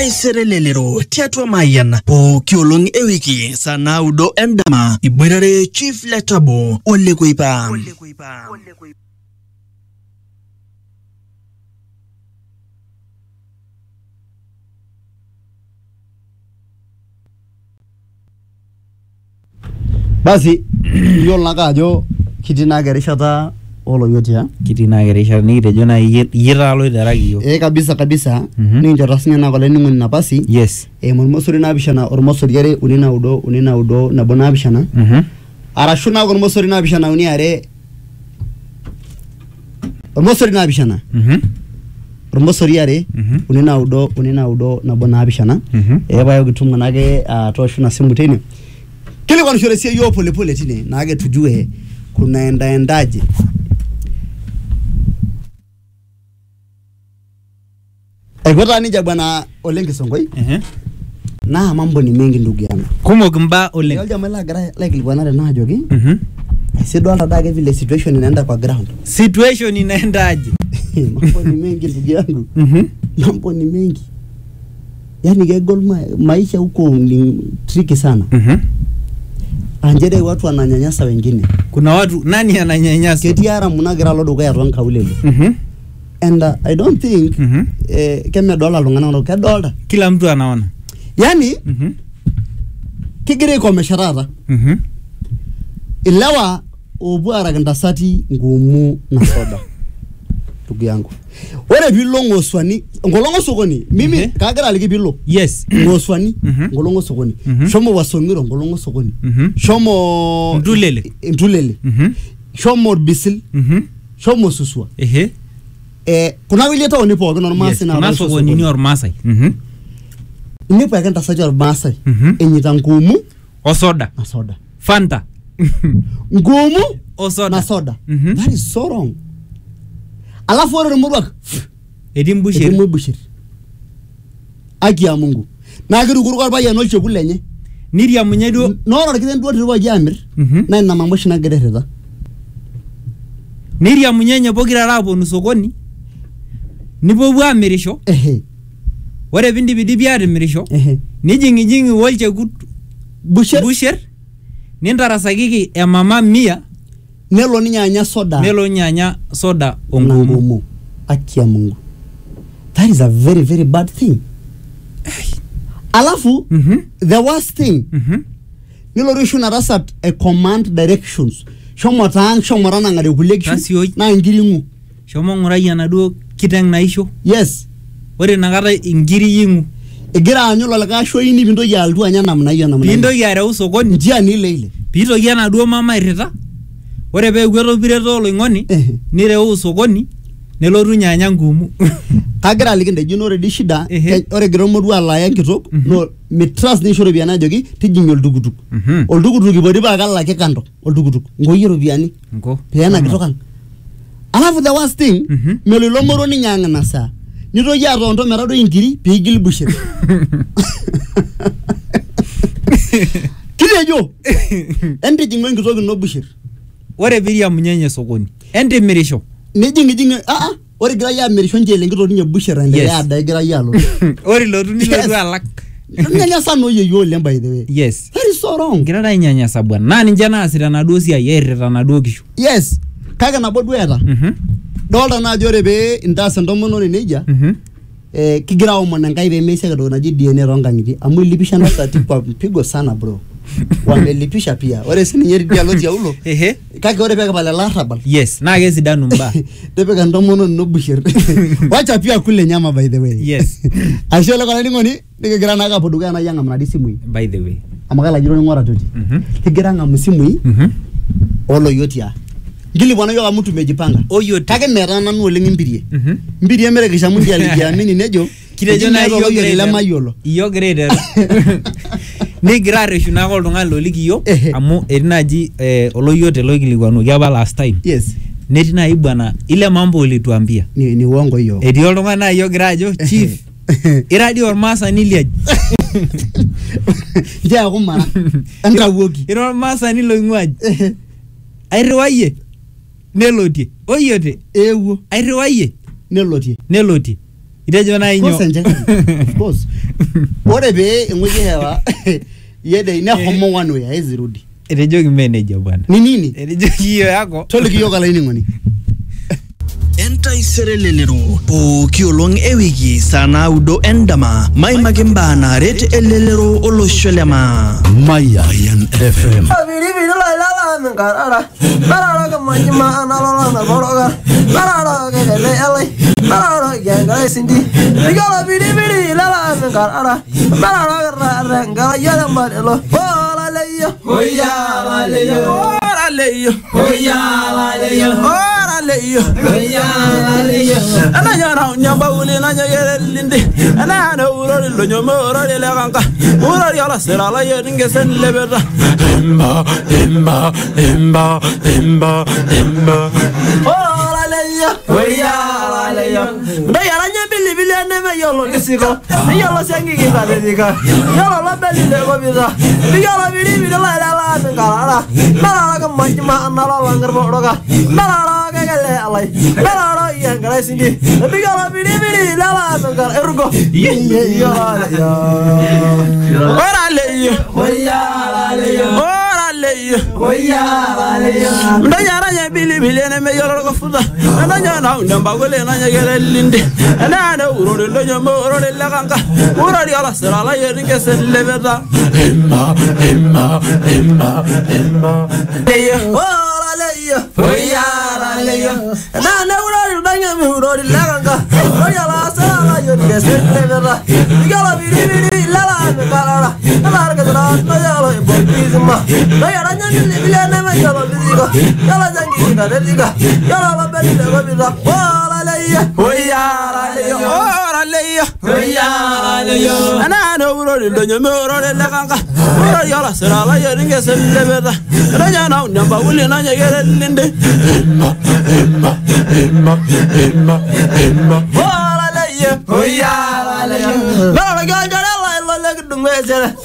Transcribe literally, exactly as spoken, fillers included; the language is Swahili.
taisere lelero tiatua Mayan pooki olong ewiki saa naudo endama iboitare Chief Letabo Ole Koipa. Basi yiolo nake ajo kitii nake erishata oloyotia kitii nake erishata nikitejo na iyeta aloiteraki yiok. Eh kabisa kabisa mm -hmm. Nikinchorita sinye nake olainining'oni napasi. Yes. Eh ormosori naapishana ormosori are uni naudo uni naudo nabo naapishana. Mhm. Arashu nake ormosori naapishana uni are ormosori naapishana. Mhm. Ormosori are Mhm. uni naudo uni naudo nabo naapishana. Mhm. Eh bayo kitum nake toosho na simu tene. Kile kwa nishore siya yo pole pole tine nage tujue kunaenda endaje. Ekweta nija bwana Ole Kisongoi. Mhm. Na mambo ni mengi ndugu yangu. Kumok mbaa Ole. Yolja mala gara like bwana na jogi. Mhm. Sido anda dage vile situation inaenda kwa ground. Situation inaendaje? Mambo ni mengi ndugu yangu. Mhm. Mambo ni mengi. Yaani gegol ma, maisha huko ni tricky sana. Mhm. Anjere watu wananyanyasa wengine. Kuna watu nani ananyanyasa? Ketiara munagira lodo kwa yaronka ulele. Mhm. And uh, I don't think Mhm. eh keme dola lungana ndo ke dola. Kila mtu anaona. Yani Mhm. kigire kwa mesharata. Mhm. Ilawa obuara gandasati ngumu na soda. Tugu yangu. Ore bilongo swani ngolongo sokoni mimi Mhm. kagira aliki bilo. Yes. Ngoswani Mhm. ngolongo sokoni. Mhm. Shomo wasongiro ngolongo sokoni. Mhm. Shomo Ntulele. Ntulele. Mhm. Shomo bisil. Mhm. Shomo susua. Ehe. Eh kuna wili ta oni pookin ormaasai na kuna sokoni ni ormaasai. Mhm. Ni pa kenta sajo ormaasai. Mhm. Enyita ngumu Osoda. na soda. Fanta. Ngumu Osoda. na soda. Mhm. That is so wrong. Alafu ore murwak Edim bushiri. Edim bushiri. Aki ya Mungu. Na kirukuru kwa baya no chekule lenye. Niria munyedo. No ro kiten duo tirwa jamir. Mhm. Na ina mambo shina gereza. Niria munyenye pokira raponu sokoni. Nipopuo amirisho. Ehe. Ore pindi bidi biatimirisho. Ehe. Nijingi jingi wolchekut Busher. busher. Nintarasakiki emama mia. Nelo ninye anya soda. Nelo nyanya soda na ongumu. ngumu. Aki ya Mungu. That is a very very bad thing. Alafu Mhm. the worst thing Mhm. nilo rishu na rasat a command directions. Shomo taang shomo rana ngare kulekishu. Tasioi. Na ngiringu. Shomo ngurai enaduo kiteng naisho. Yes. Ore nakata inkiri ying'u. Egira anyu lolika shoini pintoki altu anya namna hiyo namna hiyo. Pintoki areu sokoni. Njia ni ile ile. Piitoki enaduo mama irita. Ore peeku etopireto oloing'oni. Ehe. Nireu sokoni. Nelotu nyanya ngumu. Kagira aliki ndeji ore di shida Ehe. ke- ore gira modu ala ya kitok Mhm. no mitras ni shoro biana jogi tijingi oldukutuk. Mhm. Oldukutuk ibodi ba kala ke kando oldukutuk. Ngoyi robiani. Ngo. Peana kitokan. Alafu the worst thing Mhm. melo lomoro ni nyanga na saa. Nitoki atonto merado inkiri pigil bushir. Kilejo. Endi jingwe nkitoki no bushir. Ore piria munyenye sokoni. Entimirisho. Nijingi jingi ah ah ore gira ya merisho njele nkitoki nye bushir ende Yes. ya da gira ya lo. Ore lotu nilotu Yes. alak. Nyanya sana oye yo le by the way. Yes. That is so wrong. Ngira dai nyanya sabwana. Na ninje naasita naduo siai erita naduo kishu. Yes. Kake nabo duo eta. Mhm. Dolta na jore be intaas entomononi neija. Mhm. Eh kigira omon enkai pe meisha kidogo naji D N A rongangiti amu ilipisha na sati kwa mpigo sana bro. Wamelipisha pia. Ore sininye dialo tiaulo. Ehe. Kake ore peke pale larabal. Yes. Na kesidanu mbaa. Tepeka entomononi no bushir. Wacha pia kule nyama by the way. Yes. Ashe le kana ngoni nikigira na kapoduka na yanga mnadi simui. By the way. Amakala jiro ngora toti. Mhm. Kigira ngamu simui Mhm. olo yotia. Ngili bwana yoga mtu mejipanga. Oyo Kake mera nanu oleng impirie. Mhm. Mpirie mere kisha mundi alijiamini nejo. Kitejo na iyo iyo le mayolo. Iyo grade. Nigira areshu nako oltung'ani loliki yiok Ehe. amu etii naaji eh, oloyiot loikilikuanuaki apa last time. Yes. Netii naaji bwana ile mambo ulituambia. Ni ni uongo hiyo. Etii oltung'ani naaji ogira ajo chief ira dii ormaasani liaji. Njaa kumara. Entawuoki. Ira ormaasani loing'uaji. Airriwayie nelotie. Oyote Eewuo airriwayie nelotie. nelotie. Itejo na inyo. Kosa njaka. Of course. Ore be ngoje hewa. Yede ina homo one way haizirudi. Itejo ki manager bwana. Ni nini? Itejo hiyo yako. Tole kiyo kala ini ngoni. Enta iserelelero pooki olong ewiki saa naudo endama maimaki mbaa naaret elelero olosho lema Mayan F M. ana nyana nyamba uli na nyere linde ana na urori lo nyomo urori le kanka urori ala sera la yenge sen lebeta emba emba emba emba emba ora leya oya leya da yara nyambili bili ane me yolo kisiko me yolo sengi kita dedika yolo la beli le go bisa yolo bili bili la la la ngara la la majma anala langar bodoga la gele alai la yang gara sindi tapi kalau bini bini lala tengkar ergo ye ye ya ora le oya le ora le oya le ndanya ranya bili bili ne me yoro ko fuda ndanya na ndamba gole na nya gele linde na na uro le ndanya mo uro le la kanka uro ri ala sera la ye ninge sen leveta emma emma emma emma le ora le oya le na na uro Danya mi uro di laganga, oya la sala yo di sente vera. Digala biri biri lala me kalala, lala ke dara na ya lo bopizma. Daya ranya ni bile na me ya lo diga, yala jangi da diga, yala la beli de bobida. Ola le ya, oya la le yo, ora le yo, oya la le yo. Ana no uro di danya mi uro di laganga, uro yala sala la yo dinge sente vera. Danya na nyamba uli na nyegere linde. Emma emma emma Emma, Emma. Ora le, oya le. La ga ga la la le dung me